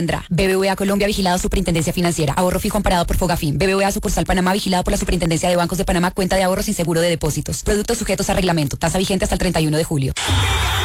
BBVA Colombia, vigilado Superintendencia Financiera. Ahorro fijo amparado por Fogafín. BBVA Sucursal Panamá, vigilado por la Superintendencia de Bancos de Panamá. Cuenta de ahorros sin seguro de depósitos. Productos sujetos a reglamento. Tasa vigente hasta el 31 de julio.